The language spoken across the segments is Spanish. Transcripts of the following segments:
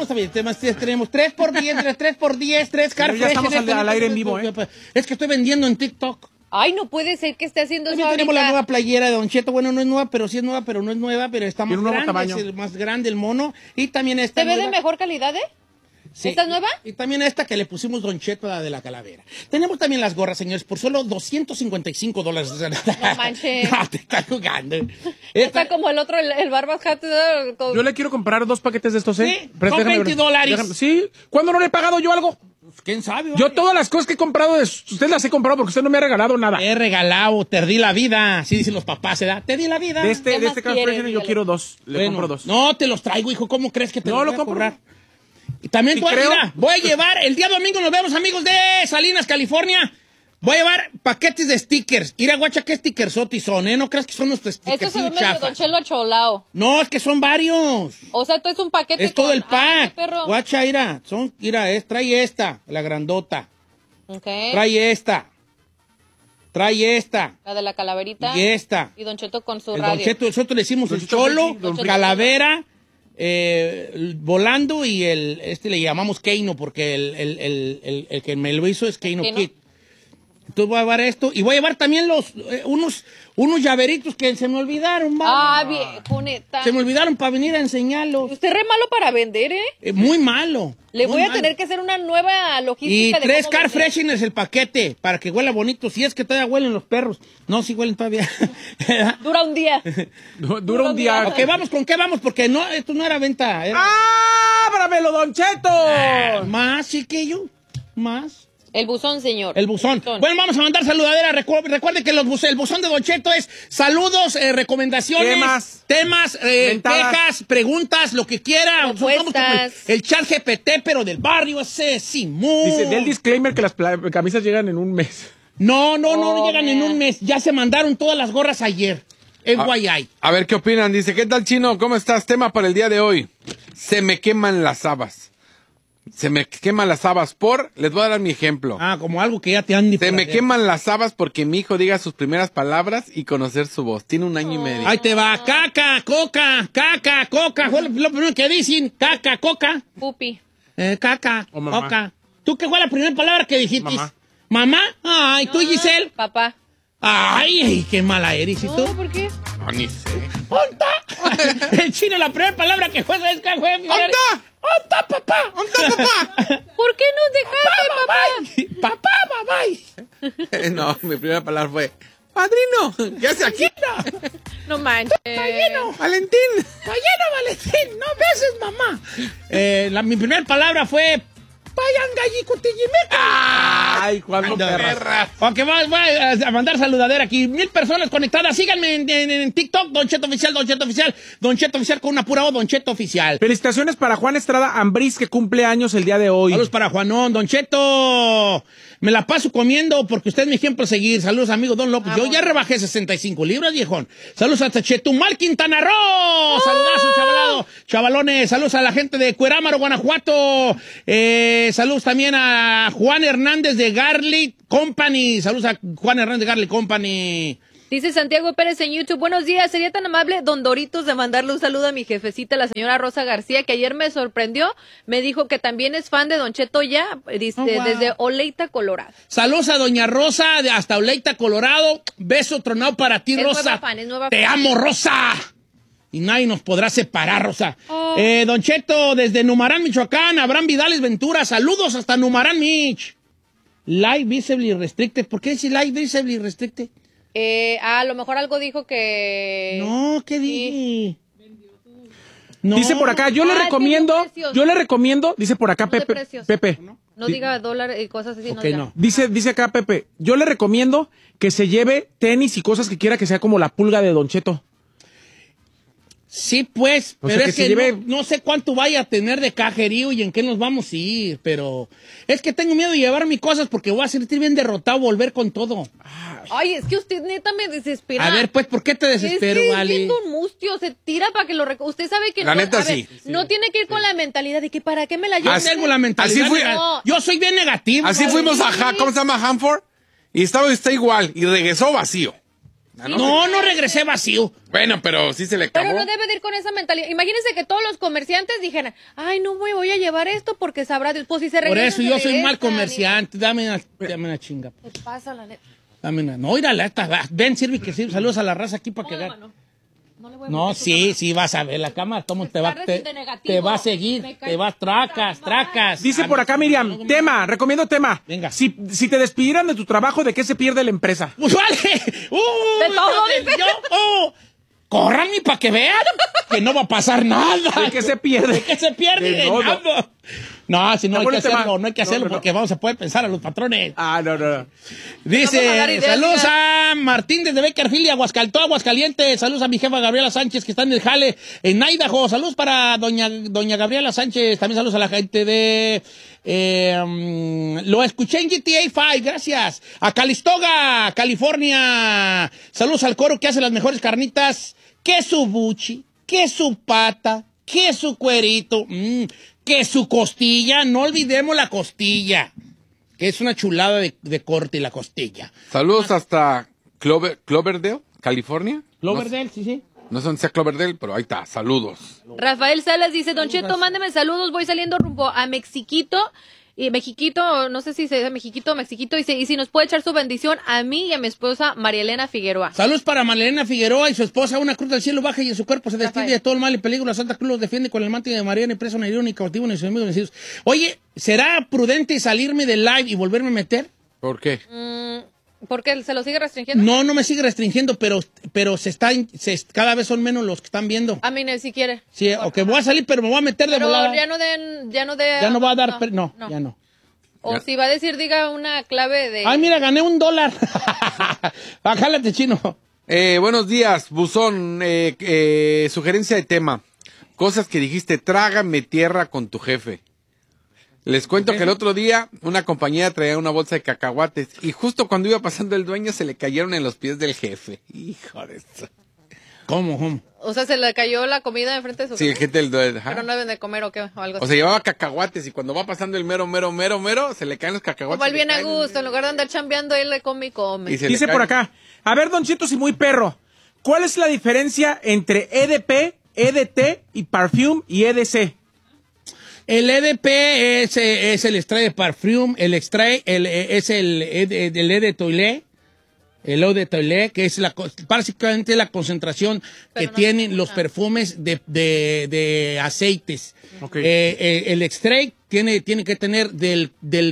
está bien. Tenemos 3x10, 3x10, 3 Car Ya estamos al aire en vivo, ¿eh? Es que estoy vendiendo en TikTok. Ay, no puede ser que esté haciendo eso También tenemos ahorita. la nueva playera de Don Cheto. Bueno, no es nueva, pero sí es nueva, pero no es nueva, pero está más Tiene un nuevo grande. tamaño. Es el más grande el mono. Y también esta ¿Se ve de nueva. mejor calidad, Sí, ¿Esta es nueva? Y también esta que le pusimos Don Cheto, la de la calavera. Tenemos también las gorras, señores, por solo $255. No manches. No, te estás jugando. Está como el otro, el Barbas Hat. Yo le quiero comprar 2 paquetes de estos, ¿eh? Sí, son $20. Sí. ¿Cuándo no le he pagado yo algo? ¿Quién sabe? Yo todas las cosas que he comprado, usted las he comprado porque usted no me ha regalado nada. He regalado, te di la vida. Así dicen los papás, ¿verdad? Te di la vida. De este más Car quieres? Freshener yo Dígale. quiero 2. Le Bueno, compro 2. No, te los traigo, hijo. ¿Cómo crees que te No, los lo voy a compro. cobrar? Y también Sí, creo. voy a llevar, el día domingo nos vemos, amigos de Salinas, California. Voy a llevar paquetes de stickers. Ir a guacha, ¿qué stickersotis son, No creas que son nuestros stickers. Esto se ve medio Don Chelo acholao. No, es que son varios. O sea, esto es un paquete. Es todo el pack. perro. Guacha, trae esta, la grandota. Ok. Trae esta. La de la calaverita. Y esta. Y Don Cheto con su El radio. Don Cheto, nosotros le decimos Don el Cheto cholo, Freshy, Don Freshy. calavera, volando y le llamamos Keino porque el que me lo hizo es Keino ¿Keino? Kid. Entonces voy a llevar esto y voy a llevar también unos llaveritos que se me olvidaron, Ah, viejo, neta. Se me olvidaron para venir a enseñarlos. Usted es re malo para vender, Muy malo. Le muy voy a malo. tener que hacer una nueva Y logística. de 3 cómo Car vender. Fresheners el paquete para que huela bonito. Si es que todavía huelen los perros. No, sí huelen todavía. Dura un día. Dura un día. Ok, vamos, ¿con qué vamos? Porque no, esto no era venta. Era... ¡Ábramelo, Don Cheto! Más, chiquillo. Más. El buzón, señor. El buzón. Bueno, vamos a mandar saludadera. Recuerde que el buzón de Don Cheto es saludos, recomendaciones, temas, quejas, preguntas, lo que quiera. Propuestas. Somos como el chat GPT, pero del barrio ese, Simón. Dice, del disclaimer que las camisas llegan en un mes. No Oh, llegan en un mes. Ya se mandaron todas las gorras ayer. FYI. A ver qué opinan. Dice, ¿qué tal, Chino? ¿Cómo estás? Tema para el día de hoy. Se me queman las habas. Se me queman las habas les voy a dar mi ejemplo. Como algo que ya te han dicho. Se me queman las habas porque mi hijo diga sus primeras palabras y conocer su voz. Tiene 1 año y medio. Ahí te va. Caca, coca. Fue lo primero que dicen. Caca, coca. Pupi. Caca, O mamá. coca. ¿Tú qué fue la primera palabra que dijiste? Mamá. ¿Mamá? Ay, ¿tú, Giselle? Papá. Ay, qué mala eres. ¿Y tú? No, ¿por qué? No, ni sé. ¡Onta! El chino, la primera palabra que fue es que fue. ¡Onta! ¡Onta, papá! ¡Onta, papá! ¿Por qué nos dejaste, papá? ¡Papá, babay! No, mi primera palabra fue, padrino, ¿qué hace aquí? No manches. Valentín. ¡Está lleno, Valentín! ¡No beses, mamá! Mi primera palabra fue... ¡Vayan, gallicutillime! Ay, cuando perras. Ok, voy a mandar saludadera aquí. 1000 personas conectadas. Síganme en TikTok, Don Cheto Oficial, Don Cheto Oficial. Don Cheto Oficial con una pura O, Don Cheto Oficial. Felicitaciones para Juan Estrada Ambriz, que cumple años el día de hoy. Saludos para Juanón. Don Cheto, me la paso comiendo porque usted es mi ejemplo a seguir. Saludos, amigo Don López. Yo ya rebajé 65 libras, viejón. Saludos hasta Chetumal, Quintana Roo. Saludazos, chavalones. Saludos a la gente de Cuerámaro, Guanajuato. Saludos también a Juan Hernández de Garlic Company. Saludos a Juan Hernández de Garlic Company. Dice Santiago Pérez en YouTube, buenos días, sería tan amable Don Doritos de mandarle un saludo a mi jefecita, la señora Rosa García, que ayer me sorprendió, me dijo que también es fan de Don Cheto ya, dice, desde Oleita, Colorado. Saludos a Doña Rosa hasta Oleita, Colorado. Beso tronado para ti, Es Rosa. nueva fan, es nueva Te fan. amo, Rosa. Y nadie nos podrá separar, Rosa. Don Cheto, desde Numarán, Michoacán, Abraham Vidales Ventura, saludos hasta Numarán, Mich. Live Visibly Restricted. ¿Por qué dice Live Visibly Restricted? A lo mejor algo dijo que... No, ¿qué dije? No. Dice por acá, yo le recomiendo, dice por acá No de Pepe, precios. Pepe. No diga dólar y cosas así. Ok, no diga. no. Dice acá Pepe, yo le recomiendo que se lleve tenis y cosas que quiera que sea como la pulga de Don Cheto. Sí, pues, O pero sea, es que que se lleve- no sé cuánto vaya a tener de cajerío y en qué nos vamos a ir, pero es que tengo miedo de llevar mis cosas porque voy a sentir bien derrotado, volver con todo. Ay, es que usted neta me desespera. A ver, pues, ¿por qué te desespero, es que vale? es bien un mustio, se tira para que lo usted sabe que La no, neta, a ver, sí. no tiene que ir con la mentalidad de que para qué me la llevo. Yo tengo la mentalidad. Así fui- negativa. Yo soy bien negativo. Así vale. fuimos a, ¿cómo se llama? Hanford. Y está igual. Y regresó vacío. No regresé vacío. Bueno, pero sí se le acabó. Pero no debe de ir con esa mentalidad. Imagínense que todos los comerciantes dijeran, ay, no voy a llevar esto porque sabrá Dios. Pues si se Por regresa, eso yo se soy mal regresa, comerciante. Dame una chinga. ¿Qué pasa, la neta? Dame una. No, mírala, esta. Ven, sirve que sirve. Saludos a la raza aquí para que vean. No le voy a No, meter sí, su sí, vas a ver la cámara. Tomo, te va a seguir. Me cae Te vas, tracas. Dice por acá Miriam, tema, recomiendo tema. Venga. Si te despidieran de tu trabajo, ¿de qué se pierde la empresa? Pues vale. De todo, dice. Córranme para que vean que no va a pasar nada. ¿De qué se pierde? ¿De qué se pierde? De todo. Nada. No, si no hay que Ponete hacerlo, mal. no hay que hacerlo No. porque vamos a poder pensar a los patrones. Ah, no. Vamos a dar Dice, ideas, saludos hija. a Martín desde Bakerfield y Aguascalientes. Saludos a mi jefa Gabriela Sánchez que está en el jale en Idaho. Saludos para doña Gabriela Sánchez. También saludos a la gente de... lo escuché en GTA 5, gracias. A Calistoga, California. Saludos al coro que hace las mejores carnitas. Que su buchi, que su pata, que su cuerito, que su costilla. No olvidemos la costilla, que es una chulada de corte la costilla. Saludos hasta Cloverdale, California. Cloverdale, sí. No sé dónde sea Cloverdale, pero ahí está. Saludos. Rafael Salas dice, Don Cheto, mándeme saludos, voy saliendo rumbo a Mexiquito, no sé si se dice Mexiquito o Mexiquito, dice, y si nos puede echar su bendición a mí y a mi esposa María Elena Figueroa. Saludos para Marilena Figueroa y su esposa, una cruz del cielo baja y en su cuerpo se destinde Rafael. de todo el mal y peligro. La Santa Cruz los defiende con el manto de María, ni preso, ni herido, ni cautivo, ni sus amigos vencidos. Oye, ¿será prudente salirme del live y volverme a meter? ¿Por qué? ¿Por qué? ¿Se lo sigue restringiendo? No me sigue restringiendo, pero cada vez son menos los que están viendo. A mí, si quiere. Sí, o que voy a salir, pero me voy a meter de Pero volada. ya no va a dar... ya no. O si va a decir, diga una clave de... Ay, mira, gané $1. Jálate, chino. Buenos días, Buzón. Sugerencia de tema. Cosas que dijiste, trágame tierra con tu jefe. Les cuento que el otro día una compañía traía una bolsa de cacahuates y justo cuando iba pasando el dueño se le cayeron en los pies del jefe. Hijo de eso. ¿Cómo? O sea, se le cayó la comida enfrente de su Sí, el casa, gente del dueño. pero no deben de comer o qué, o algo O así. sea, llevaba cacahuates y cuando va pasando el mero, se le caen los cacahuates. Como el se le bien a caen gusto, en lugar de andar chambeando, él le come y come. y se le Dice caen. por acá, a ver, Don Cheto, si muy perro, ¿cuál es la diferencia entre EDP, EDT y Parfum y EDC? El EDP es el extrait de parfum, el extrait es el eau de toilette. El eau de toilette, que es básicamente la concentración que tienen los perfumes de aceites. Okay. El extrait tiene que tener del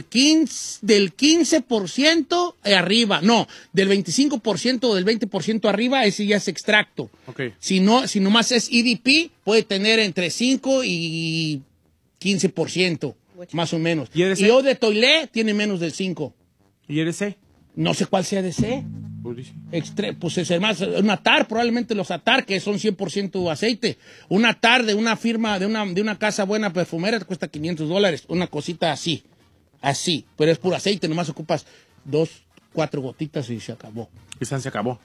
15% arriba. No, del 25% o del 20% arriba, ese ya es extracto. Okay. Si nomás es EDP, puede tener entre 5 y 15%, más o menos. ¿Y EDC? Y eau de toilette tiene menos del 5%. ¿Y EDC? No sé cuál sea EDC. Pues es más, un atar, probablemente los atar, que son 100% aceite. Un atar de una firma, de una casa buena perfumera, te cuesta $500. Una cosita así. Pero es puro aceite, nomás ocupas 4 gotitas y se acabó. Esa se acabó.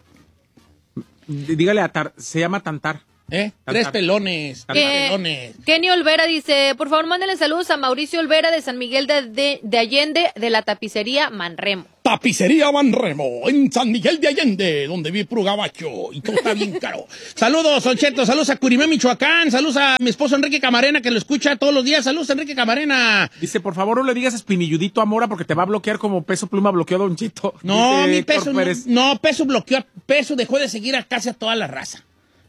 Dígale a Tar, se llama Tantar. 3 pelones. Kenny Olvera dice, por favor, mándenle saludos a Mauricio Olvera de San Miguel de Allende, de la tapicería Manremo. Tapicería Manremo, en San Miguel de Allende, donde vi puro gabacho y todo está bien caro. Saludos, Don Cheto, saludos a Curimé, Michoacán, saludos a mi esposo Enrique Camarena, que lo escucha todos los días. Saludos, Enrique Camarena. Dice, por favor, no le digas espinilludito a Mora porque te va a bloquear como Peso Pluma bloqueó a Don Cheto. No, Dice mi Peso, Pérez. no, Peso bloqueó, Peso dejó de seguir a casi a toda la raza.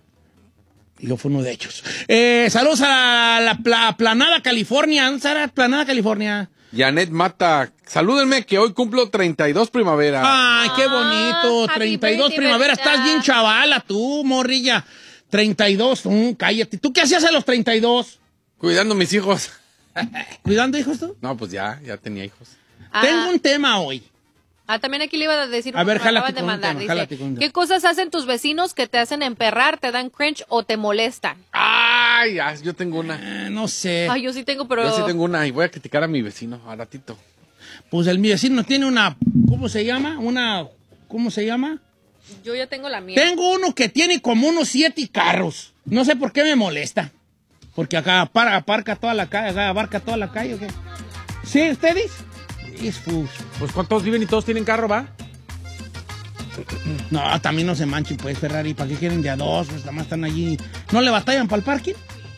Y yo fui uno de ellos. Saludos a la Planada, California. ¿Dónde está la Planada, California? Janet Mata, salúdenme que hoy cumplo 32 primavera. Ay, qué bonito. Happy 32 birthday, primavera. Berta. Estás bien chavala tú, morrilla. 32, cállate. ¿Tú qué hacías a los 32? Cuidando a mis hijos. ¿Cuidando hijos tú? No, pues ya tenía hijos. Tengo un tema hoy. También aquí le iba a decir, A ver, porque me jálate acaban de con un mandar, tema, dice, jálate con un tema. ¿qué cosas hacen tus vecinos que te hacen emperrar, te dan cringe o te molestan? Ay, yo tengo una. No sé. Ay, yo sí tengo, pero... Yo sí tengo una y voy a criticar a mi vecino a ratito. Pues mi vecino tiene una, ¿cómo se llama? ¿Cómo se llama? Yo ya tengo la mía. Tengo uno que tiene como unos 7 carros. No sé por qué me molesta. Porque acá abarca toda la calle, ¿o qué? ¿Sí, ustedes? Pues ¿cuántos viven y todos tienen carro, va? No, también no se manchen, pues, Ferrari. ¿Para qué quieren de a dos? Pues nada más están allí. ¿No le batallan para el parking?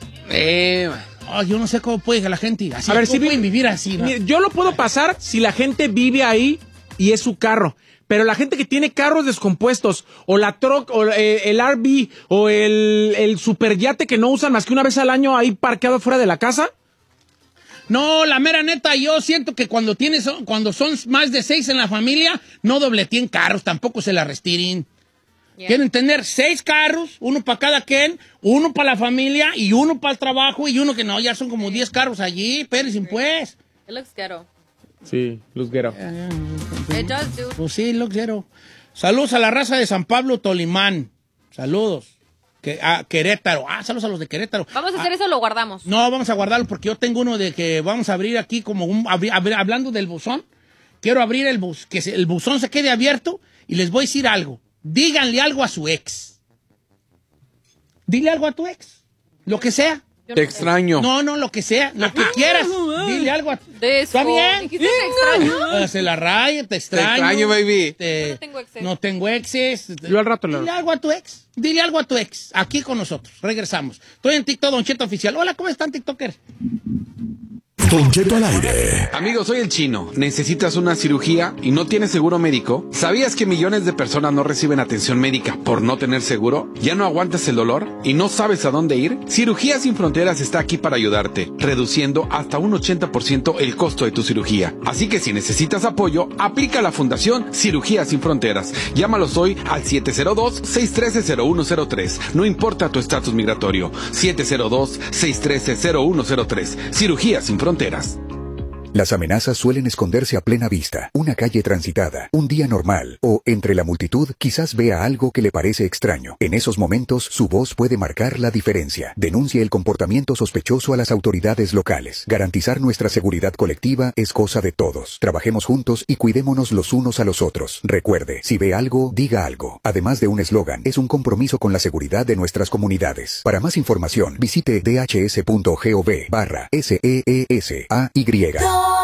Yo no sé cómo puede la gente así. A ver, si pueden vivir así, ¿no? Yo lo puedo pasar si la gente vive ahí y es su carro. Pero la gente que tiene carros descompuestos, o la truck, o el RV, o el superyate que no usan más que una vez al año ahí parqueado fuera de la casa. No, la mera neta, yo siento que cuando son más de 6 en la familia, no dobleteen carros, tampoco se la restiren. Yeah. Quieren tener 6 carros, uno para cada quien, uno para la familia y uno para el trabajo y uno que no, ya son como 10 carros allí, espérense pues. It looks ghetto. Sí, looks ghetto. It does, dude. Pues sí, looks ghetto. Saludos a la raza de San Pablo, Tolimán. Saludos. A Querétaro. Saludos a los de Querétaro. ¿Vamos a hacer eso o lo guardamos? No, vamos a guardarlo porque yo tengo uno de que vamos a abrir aquí como hablando del buzón. Quiero abrir el buzón se quede abierto y les voy a decir algo. Díganle algo a su ex. Dile algo a tu ex. Lo que sea. Te extraño. No, lo que sea. Lo que quieras. Dile algo a... ¿Está bien? ¿Te extraño? Se la raya, te extraño. Te extraño, baby. No tengo exes. No tengo exes. Yo al rato Dile algo a tu ex. Dile algo a tu ex. Aquí con nosotros. Regresamos. Estoy en TikTok, Don Cheto Oficial. Hola, ¿cómo están, TikTokers? Don Cheto al aire. Amigo, soy el Chino. ¿Necesitas una cirugía y no tienes seguro médico? ¿Sabías que millones de personas no reciben atención médica por no tener seguro? ¿Ya no aguantas el dolor y no sabes a dónde ir? Cirugía Sin Fronteras está aquí para ayudarte, reduciendo hasta un 80% el costo de tu cirugía. Así que si necesitas apoyo, aplica a la Fundación Cirugía Sin Fronteras. Llámalos hoy al 702-613-0103. No importa tu estatus migratorio. 702-613-0103. Cirugía Sin Fronteras. Las amenazas suelen esconderse a plena vista, una calle transitada, un día normal, o entre la multitud quizás vea algo que le parece extraño. En esos momentos, su voz puede marcar la diferencia. Denuncie el comportamiento sospechoso a las autoridades locales. Garantizar nuestra seguridad colectiva es cosa de todos. Trabajemos juntos y cuidémonos los unos a los otros. Recuerde, si ve algo, diga algo. Además de un eslogan, es un compromiso con la seguridad de nuestras comunidades. Para más información, visite dhs.gov/SEESAY.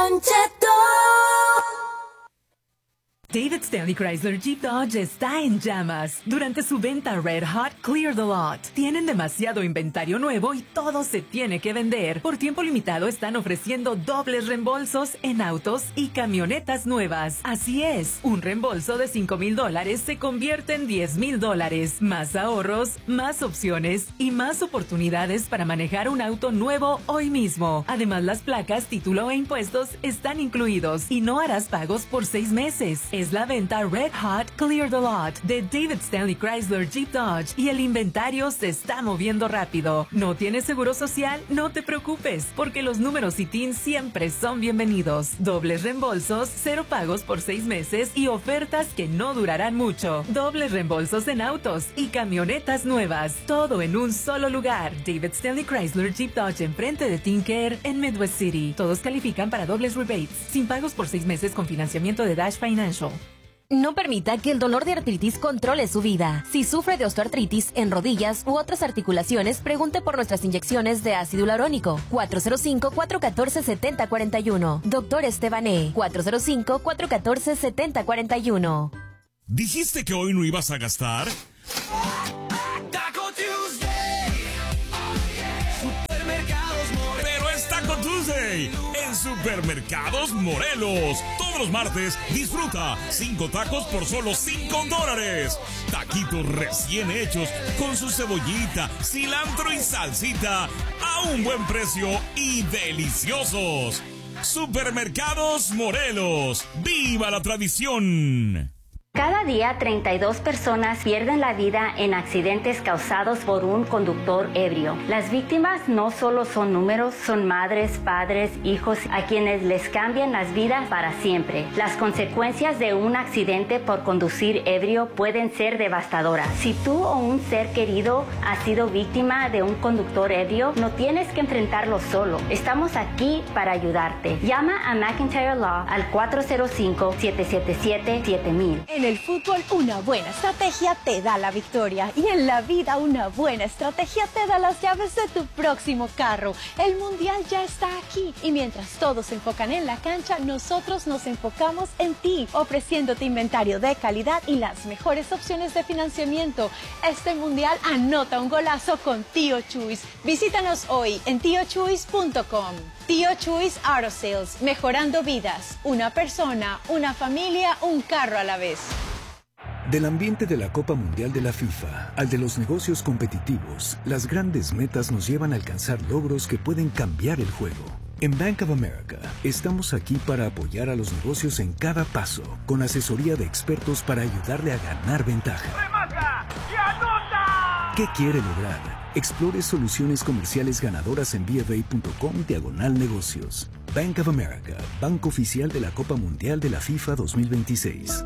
David Stanley Chrysler Jeep Dodge está en llamas. Durante su venta Red Hot Clear the Lot, tienen demasiado inventario nuevo y todo se tiene que vender. Por tiempo limitado están ofreciendo dobles reembolsos en autos y camionetas nuevas. Así es, un reembolso de $5,000 se convierte en $10,000. Más ahorros, más opciones y más oportunidades para manejar un auto nuevo hoy mismo. Además, las placas, título e impuestos están incluidos y no harás pagos por 6 meses. Es la venta Red Hot Clear the Lot de David Stanley Chrysler Jeep Dodge y el inventario se está moviendo rápido. ¿No tienes seguro social? No te preocupes, porque los números ITIN siempre son bienvenidos. Dobles reembolsos, 0 pagos por 6 meses y ofertas que no durarán mucho. Dobles reembolsos en autos y camionetas nuevas. Todo en un solo lugar. David Stanley Chrysler Jeep Dodge enfrente de TeenCare en Midwest City. Todos califican para dobles rebates, sin pagos por 6 meses con financiamiento de Dash Financial. No permita que el dolor de artritis controle su vida. Si sufre de osteoartritis en rodillas u otras articulaciones, pregunte por nuestras inyecciones de ácido hialurónico. 405-414-7041. Doctor Estebané. 405-414-7041. ¿Dijiste que hoy no ibas a gastar? Pero es Taco Tuesday en Supermercados Morelos. Todos los martes disfruta 5 tacos por solo $5. Taquitos recién hechos con su cebollita, cilantro y salsita a un buen precio y deliciosos. Supermercados Morelos. ¡Viva la tradición! Cada día 32 personas pierden la vida en accidentes causados por un conductor ebrio. Las víctimas no solo son números, son madres, padres, hijos a quienes les cambian las vidas para siempre. Las consecuencias de un accidente por conducir ebrio pueden ser devastadoras. Si tú o un ser querido ha sido víctima de un conductor ebrio, no tienes que enfrentarlo solo. Estamos aquí para ayudarte. Llama a McIntyre Law al 405-777-7000. En el fútbol, una buena estrategia te da la victoria. Y en la vida, una buena estrategia te da las llaves de tu próximo carro. El Mundial ya está aquí. Y mientras todos se enfocan en la cancha, nosotros nos enfocamos en ti, ofreciéndote inventario de calidad y las mejores opciones de financiamiento. Este Mundial anota un golazo con Tío Chuys. Visítanos hoy en tiochuys.com. Tío Chuys Auto Sales, mejorando vidas. Una persona, una familia, un carro a la vez. Del ambiente de la Copa Mundial de la FIFA al de los negocios competitivos, las grandes metas nos llevan a alcanzar logros que pueden cambiar el juego. En Bank of America, estamos aquí para apoyar a los negocios en cada paso, con asesoría de expertos para ayudarle a ganar ventaja. ¡Remata y anota! ¿Qué quiere lograr? Explore soluciones comerciales ganadoras en BofA.com/negocios. Bank of America, banco oficial de la Copa Mundial de la FIFA 2026.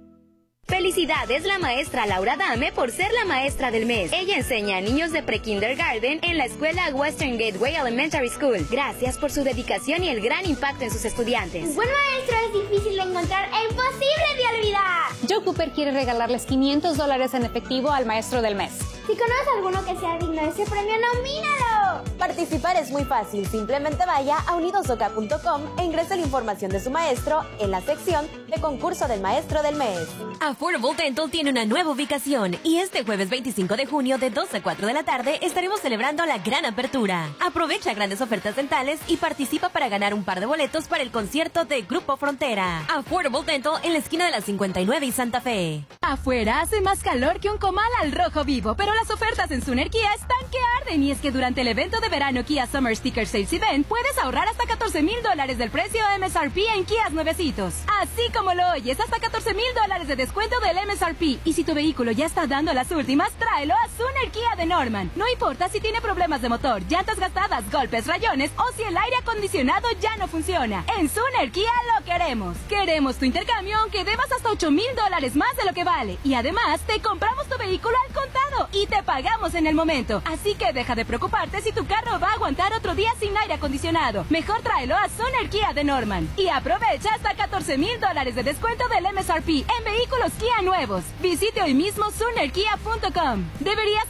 Felicidades la maestra Laura Dame por ser la maestra del mes. Ella enseña a niños de pre-kindergarten en la escuela Western Gateway Elementary School. Gracias por su dedicación y el gran impacto en sus estudiantes. Un buen maestro es difícil de encontrar e imposible de olvidar. Joe Cooper quiere regalarles $500 en efectivo al maestro del mes. Si conoces a alguno que sea digno de ese premio, nomínalo. Participar es muy fácil. Simplemente vaya a unidosoca.com e ingrese la información de su maestro en la sección de concurso del maestro del mes. Affordable Dental tiene una nueva ubicación y este jueves 25 de junio de 2 a 4 de la tarde estaremos celebrando la gran apertura. Aprovecha grandes ofertas dentales y participa para ganar un par de boletos para el concierto de Grupo Frontera. Affordable Dental en la esquina de la 59 y Santa Fe. Afuera hace más calor que un comal al rojo vivo, pero las ofertas en Suner Kia están que arden, y es que durante el evento de verano Kia Summer Sticker Sales Event puedes ahorrar hasta $14,000 del precio MSRP en Kias nuevecitos. Así como lo oyes, hasta $14,000 de descuento del MSRP. Y si tu vehículo ya está dando las últimas, tráelo a Suner Kia de Norman. No importa si tiene problemas de motor, llantas gastadas, golpes, rayones o si el aire acondicionado ya no funciona. En Suner Kia lo queremos. Queremos tu intercambio aunque debas hasta $8,000 más de lo que vale. Y además, te compramos tu vehículo al contado y te pagamos en el momento. Así que deja de preocuparte si tu carro va a aguantar otro día sin aire acondicionado. Mejor tráelo a Suner Kia de Norman. Y aprovecha hasta $14,000 de descuento del MSRP en vehículos Kia nuevos. Visite hoy mismo sunerkia.com. Deberías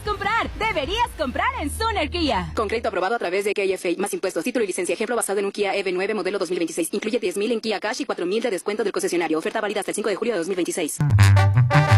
comprar en Suner Kia. Con crédito aprobado a través de KFA, más impuestos, título y licencia. Ejemplo basado en un Kia EV9 modelo 2026. Incluye $10,000 en Kia Cash y $4,000 de descuento del concesionario. Oferta válida hasta el 5 de julio de 2026.